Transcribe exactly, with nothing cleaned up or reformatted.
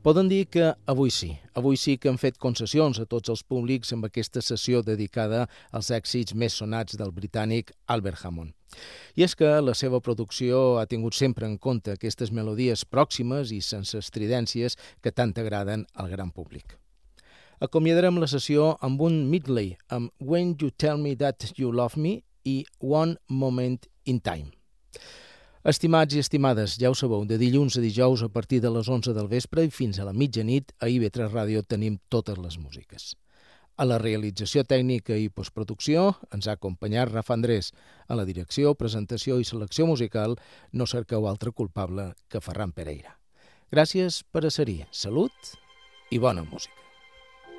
Poden dir que avui sí, avui sí que han fet concessions a tots els públics amb aquesta sessió dedicada als èxits més sonats del britànic Albert Hammond. I és que la seva producció ha tingut sempre en compte aquestes melodies pròximes i sense estridències que tant agraden al gran públic. Acomiadarem la sessió amb un medley, amb When You Tell Me That You Love Me i One Moment in Time. Estimats i estimades, ja ho sabeu, de dilluns a dijous a partir de les onze del vespre i fins a la mitjanit a I V tres Ràdio tenim totes les músiques. A la realització tècnica i postproducció ens ha acompanyat Rafa Andrés. A la direcció, presentació i selecció musical no cerqueu altre culpable que Ferran Pereira. Gràcies per a ser-hi. Salut i bona música.